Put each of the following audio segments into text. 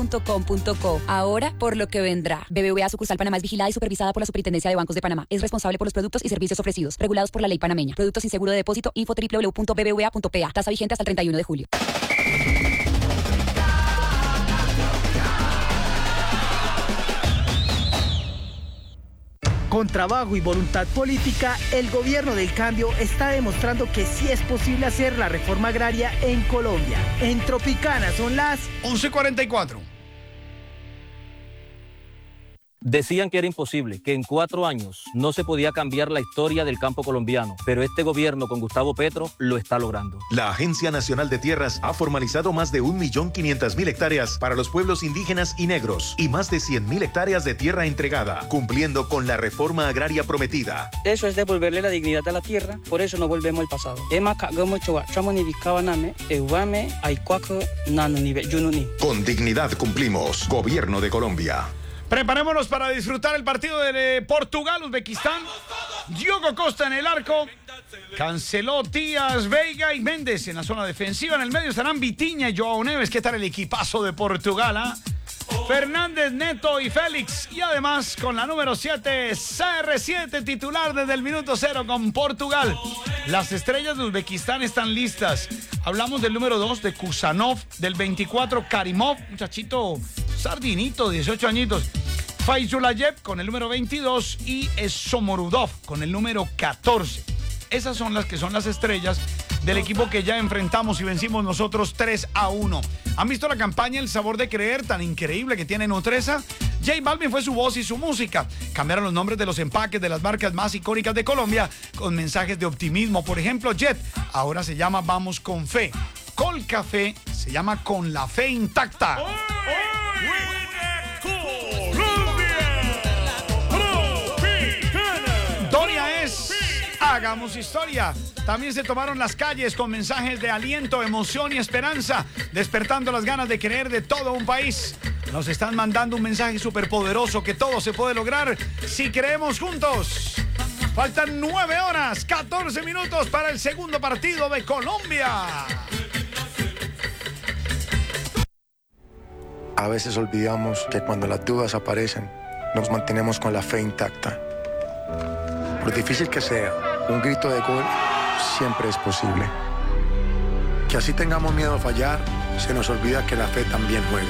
bbva.com.co. Ahora, por lo que vendrá. BBVA Sucursal Panamá es vigilada y supervisada por la Superintendencia de Bancos de Panamá. Es responsable por los productos y servicios ofrecidos, regulados por la Ley Panameña. Productos sin seguro de depósito. Info www.bbva.pa. Tasa vigente hasta el 31 de julio. Con trabajo y voluntad política, el gobierno del cambio está demostrando que sí es posible hacer la reforma agraria en Colombia. En Tropicana son las 11:44. Decían que era imposible, que en 4 años no se podía cambiar la historia del campo colombiano, pero este gobierno con Gustavo Petro lo está logrando. La Agencia Nacional de Tierras ha formalizado más de 1.500.000 hectáreas para los pueblos indígenas y negros y más de 100.000 hectáreas de tierra entregada, cumpliendo con la reforma agraria prometida. Eso es devolverle la dignidad a la tierra, por eso no volvemos al pasado. Con dignidad cumplimos. Gobierno de Colombia. Preparémonos para disfrutar el partido de Portugal-Uzbekistán. Diogo Costa en el arco. Canceló Díaz, Veiga y Méndez en la zona defensiva. En el medio estarán Vitinha y Joao Neves. ¿Qué tal el equipazo de Portugal? Fernández, Neto y Félix. Y además con la número 7, CR7 titular desde el minuto 0 con Portugal. Las estrellas de Uzbekistán están listas. Hablamos del número 2 de Kusanov, del 24 Karimov, muchachito sardinito, 18 añitos. Faizullayev con el número 22 y Somorudov con el número 14. Esas son las que son las estrellas del equipo que ya enfrentamos y vencimos nosotros 3-1. ¿Han visto la campaña El Sabor de Creer tan increíble que tiene Nutresa? J Balvin fue su voz y su música. Cambiaron los nombres de los empaques de las marcas más icónicas de Colombia con mensajes de optimismo. Por ejemplo, Jet ahora se llama Vamos con Fe. Colcafé se llama Con la Fe Intacta. Doria es Hagamos Historia. También se tomaron las calles con mensajes de aliento, emoción y esperanza, despertando las ganas de querer de todo un país. Nos están mandando un mensaje súper poderoso que todo se puede lograr si creemos juntos. Faltan 9 horas, 14 minutos para el segundo partido de Colombia. A veces olvidamos que cuando las dudas aparecen, nos mantenemos con la fe intacta. Por difícil que sea, un grito de gol siempre es posible. Que así tengamos miedo a fallar, se nos olvida que la fe también juega.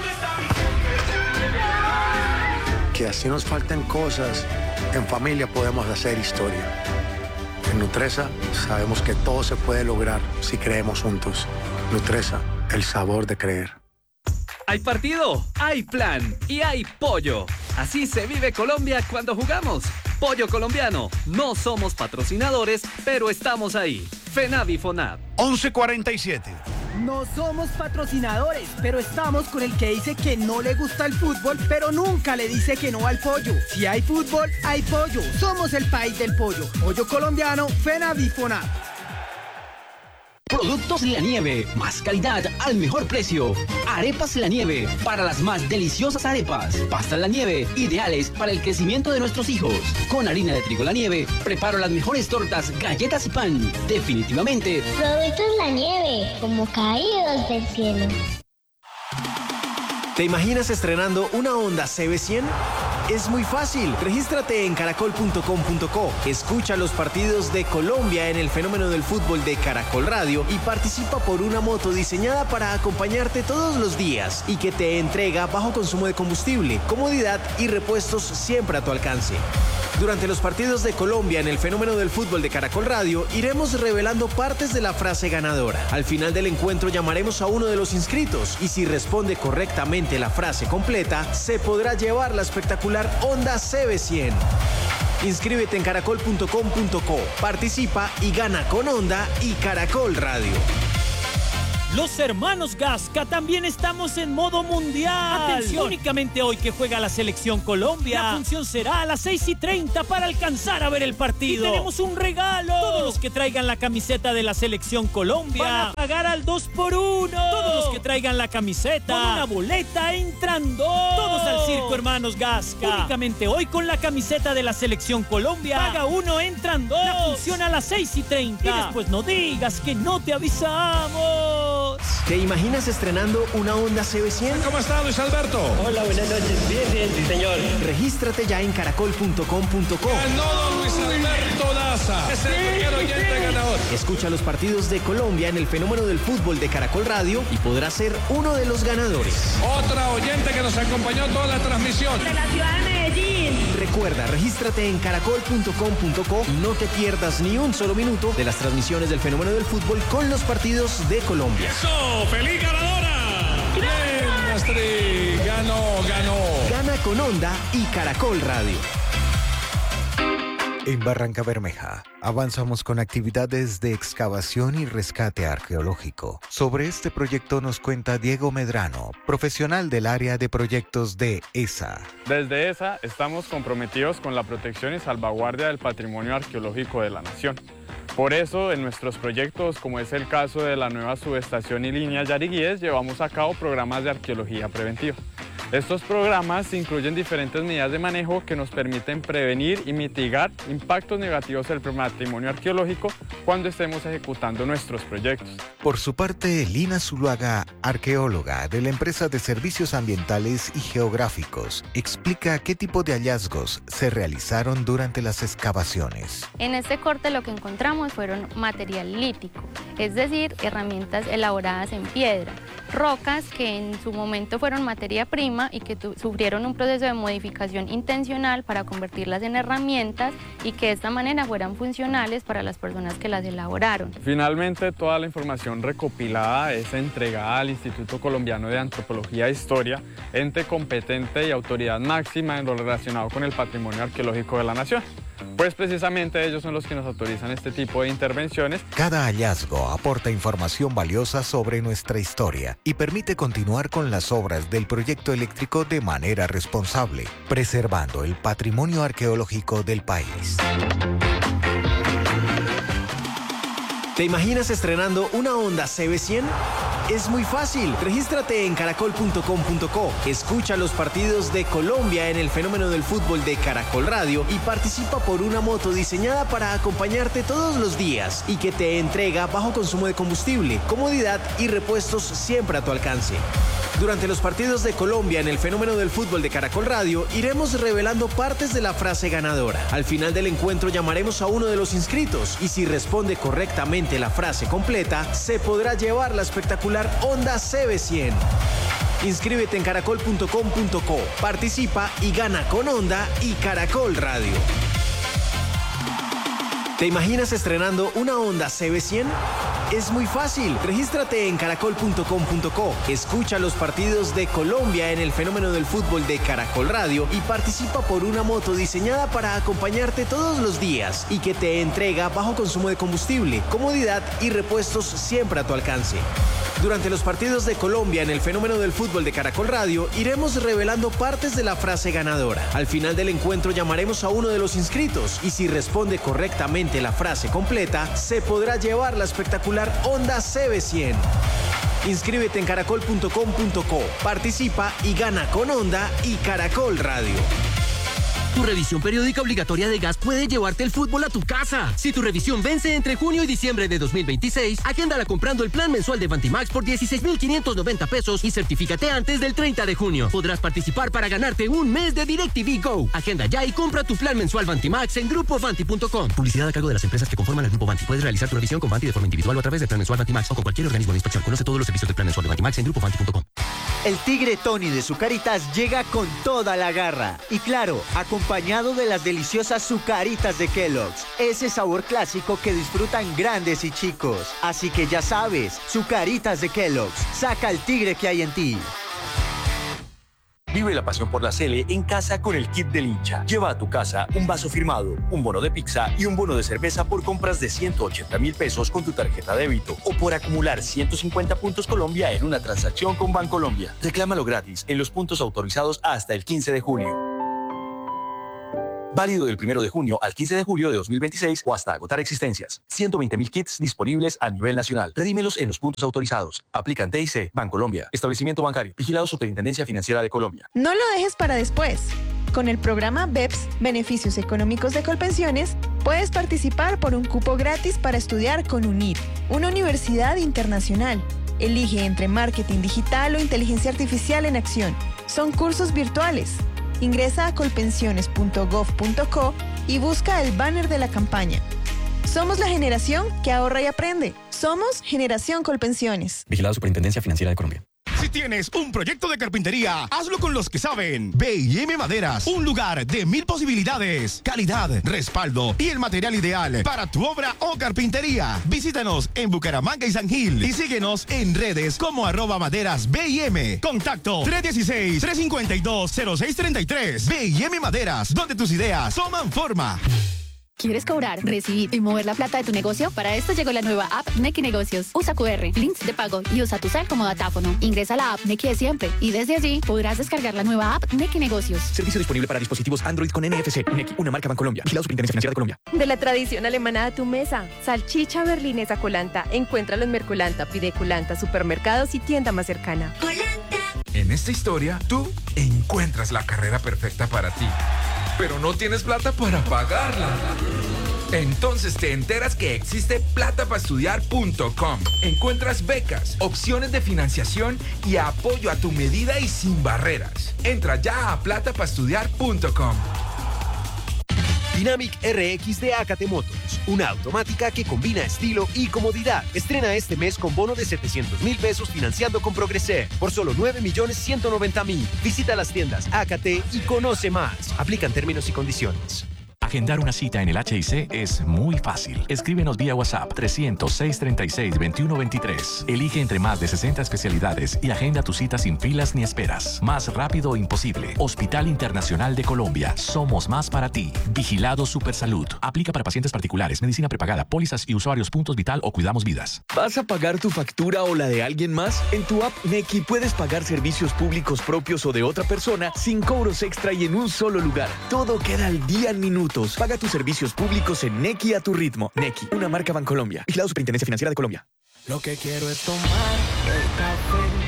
Que así nos falten cosas, en familia podemos hacer historia. En Nutresa sabemos que todo se puede lograr si creemos juntos. Nutresa, el sabor de creer. Hay partido, hay plan y hay pollo. Así se vive Colombia cuando jugamos. Pollo colombiano. No somos patrocinadores, pero estamos ahí. FENAVI FONAV. 11:47. No somos patrocinadores, pero estamos con el que dice que no le gusta el fútbol, pero nunca le dice que no al pollo. Si hay fútbol, hay pollo. Somos el país del pollo. Pollo colombiano, FENAVI FONAV. Productos La Nieve, más calidad al mejor precio. Arepas La Nieve, para las más deliciosas arepas. Pastas La Nieve, ideales para el crecimiento de nuestros hijos. Con harina de trigo La Nieve, preparo las mejores tortas, galletas y pan. Definitivamente. Productos La Nieve, como caídos del cielo. ¿Te imaginas estrenando una Honda CB100? Es muy fácil. Regístrate en caracol.com.co. Escucha los partidos de Colombia en el fenómeno del fútbol de Caracol Radio y participa por una moto diseñada para acompañarte todos los días y que te entrega bajo consumo de combustible, comodidad y repuestos siempre a tu alcance. Durante los partidos de Colombia en el fenómeno del fútbol de Caracol Radio, iremos revelando partes de la frase ganadora. Al final del encuentro llamaremos a uno de los inscritos y si responde correctamente la frase completa, se podrá llevar la espectacular Honda CB100. Inscríbete en caracol.com.co, participa y gana con Honda y Caracol Radio. Los hermanos Gasca también estamos en modo mundial. Atención, únicamente hoy que juega la selección Colombia. La función será a las 6:30 para alcanzar a ver el partido. Y tenemos un regalo. Todos los que traigan la camiseta de la selección Colombia van a pagar al 2x1. Todos los que traigan la camiseta con una boleta entran 2. Todos al circo, hermanos Gasca. Únicamente hoy con la camiseta de la selección Colombia. Paga 1, entran 2. La función a las 6:30. Y después no digas que no te avisamos. ¿Te imaginas estrenando una Honda CB100? ¿Cómo está, Luis Alberto? Hola, buenas noches. Bien, sí, señor. Regístrate ya en caracol.com.co. Ganó don Luis Alberto Daza. Es el primer oyente ganador. Escucha los partidos de Colombia en el fenómeno del fútbol de Caracol Radio y podrás ser uno de los ganadores. Otra oyente que nos acompañó toda la transmisión. De la ciudad de Medellín. Recuerda, regístrate en caracol.com.co y no te pierdas ni un solo minuto de las transmisiones del fenómeno del fútbol con los partidos de Colombia. ¡Eso! ¡Feliz ganadora! ¡Bien, Astrid! Ganó. Gana con Honda y Caracol Radio. En Barranca Bermeja, avanzamos con actividades de excavación y rescate arqueológico. Sobre este proyecto nos cuenta Diego Medrano, profesional del área de proyectos de ESA. Desde ESA estamos comprometidos con la protección y salvaguardia del patrimonio arqueológico de la nación. Por eso, en nuestros proyectos, como es el caso de la nueva subestación y línea Yariguíes, llevamos a cabo programas de arqueología preventiva. Estos programas incluyen diferentes medidas de manejo que nos permiten prevenir y mitigar impactos negativos del patrimonio arqueológico cuando estemos ejecutando nuestros proyectos. Por su parte, Lina Zuluaga, arqueóloga de la empresa de servicios ambientales y geográficos, explica qué tipo de hallazgos se realizaron durante las excavaciones. En este corte lo que encontramos fueron material lítico, es decir, herramientas elaboradas en piedra, rocas que en su momento fueron materia prima y que sufrieron un proceso de modificación intencional para convertirlas en herramientas y que de esta manera fueran funcionales para las personas que las elaboraron. Finalmente, toda la información recopilada es entregada al Instituto Colombiano de Antropología e Historia, ente competente y autoridad máxima en lo relacionado con el patrimonio arqueológico de la nación. Pues precisamente ellos son los que nos autorizan este tipo de intervenciones. Cada hallazgo aporta información valiosa sobre nuestra historia y permite continuar con las obras del proyecto eléctrico de manera responsable, preservando el patrimonio arqueológico del país. ¿Te imaginas estrenando una Honda CB100? Es muy fácil. Regístrate en caracol.com.co. Escucha los partidos de Colombia en el fenómeno del fútbol de Caracol Radio y participa por una moto diseñada para acompañarte todos los días y que te entrega bajo consumo de combustible, comodidad y repuestos siempre a tu alcance. Durante los partidos de Colombia en el fenómeno del fútbol de Caracol Radio, iremos revelando partes de la frase ganadora. Al final del encuentro llamaremos a uno de los inscritos y si responde correctamente la frase completa, se podrá llevar la espectacular Honda CB100. Inscríbete en caracol.com.co, participa y gana con Honda y Caracol Radio. ¿Te imaginas estrenando una Honda CB100? Es muy fácil. Regístrate en caracol.com.co. Escucha los partidos de Colombia en el fenómeno del fútbol de Caracol Radio y participa por una moto diseñada para acompañarte todos los días y que te entrega bajo consumo de combustible, comodidad y repuestos siempre a tu alcance. Durante los partidos de Colombia en el fenómeno del fútbol de Caracol Radio, iremos revelando partes de la frase ganadora. Al final del encuentro llamaremos a uno de los inscritos y si responde correctamente la frase completa, se podrá llevar la espectacular Honda CB100. Inscríbete en caracol.com.co, participa y gana con Honda y Caracol Radio. Tu revisión periódica obligatoria de gas puede llevarte el fútbol a tu casa. Si tu revisión vence entre junio y diciembre de 2026, agéndala comprando el plan mensual de Vantimax por 16,590 pesos y certifícate antes del 30 de junio. Podrás participar para ganarte un mes de DirecTV Go. Agenda ya y compra tu plan mensual Vantimax en grupovanti.com. Publicidad a cargo de las empresas que conforman el Grupo Vanti. Puedes realizar tu revisión con Vanti de forma individual o a través del plan mensual Vantimax o con cualquier organismo de inspección. Conoce todos los servicios del plan mensual de Vantimax en grupovanti.com. El Tigre Tony de Zucaritas llega con toda la garra. Y claro, acompañado de las deliciosas Zucaritas de Kellogg's. Ese sabor clásico que disfrutan grandes y chicos. Así que ya sabes, Zucaritas de Kellogg's. Saca el tigre que hay en ti. Vive la pasión por la Sele en casa con el kit del hincha. Lleva a tu casa un vaso firmado, un bono de pizza y un bono de cerveza por compras de 180,000 pesos con tu tarjeta débito o por acumular 150 puntos Colombia en una transacción con Bancolombia. Reclámalo gratis en los puntos autorizados hasta el 15 de julio. Válido del 1 de junio al 15 de julio de 2026 o hasta agotar existencias. 120,000 kits disponibles a nivel nacional. Redímelos en los puntos autorizados. Aplican TIC, Bancolombia. Establecimiento bancario. Vigilado Superintendencia Financiera de Colombia. No lo dejes para después. Con el programa BEPS, Beneficios Económicos de Colpensiones, puedes participar por un cupo gratis para estudiar con UNIR, una universidad internacional. Elige entre marketing digital o inteligencia artificial en acción. Son cursos virtuales. Ingresa a colpensiones.gov.co y busca el banner de la campaña. Somos la generación que ahorra y aprende. Somos Generación Colpensiones. Vigilado Superintendencia Financiera de Colombia. Si tienes un proyecto de carpintería, hazlo con los que saben. B&M Maderas, un lugar de 1000 posibilidades, calidad, respaldo y el material ideal para tu obra o carpintería. Visítanos en Bucaramanga y San Gil y síguenos en redes como @maderas B&M. Contacto 316-352-0633. B&M Maderas, donde tus ideas toman forma. ¿Quieres cobrar, recibir y mover la plata de tu negocio? Para esto llegó la nueva app Nequi Negocios. Usa QR, links de pago y usa tu cel como datáfono. Ingresa a la app Nequi de siempre y desde allí podrás descargar la nueva app Nequi Negocios. Servicio disponible para dispositivos Android con NFC. Nequi, una marca Bancolombia. Vigilado Superintendencia Financiera de Colombia. De la tradición alemana a tu mesa. Salchicha berlinesa Colanta. Encuéntralo en Mercolanta, pide Colanta, supermercados y tienda más cercana. En esta historia, tú encuentras la carrera perfecta para ti, pero no tienes plata para pagarla. Entonces te enteras que existe platapaestudiar.com. Encuentras becas, opciones de financiación y apoyo a tu medida y sin barreras. Entra ya a platapaestudiar.com. Dynamic RX de Acate Motors, una automática que combina estilo y comodidad. Estrena este mes con bono de 700.000 pesos financiando con Progreser por solo 9.190.000. Visita las tiendas Acate y conoce más. Aplican términos y condiciones. Agendar una cita en el HIC es muy fácil. Escríbenos vía WhatsApp 300-636-2123. Elige entre más de 60 especialidades y agenda tu cita sin filas ni esperas. Más rápido imposible. Hospital Internacional de Colombia. Somos más para ti. Vigilado Supersalud. Aplica para pacientes particulares, medicina prepagada, pólizas y usuarios puntos vital o cuidamos vidas. ¿Vas a pagar tu factura o la de alguien más? En tu app Nequi puedes pagar servicios públicos propios o de otra persona sin cobros extra y en un solo lugar. Todo queda al día en minutos. Paga tus servicios públicos en Nequi a tu ritmo. Nequi, una marca Bancolombia. Vigilado Superintendencia Financiera de Colombia. Lo que quiero es tomar el café